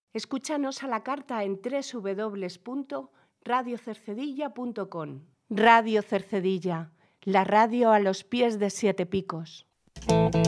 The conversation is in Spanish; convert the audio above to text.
Escúchanos a la carta en www.radiocercedilla.com. Radio Cercedilla, la radio a los pies de Siete Picos.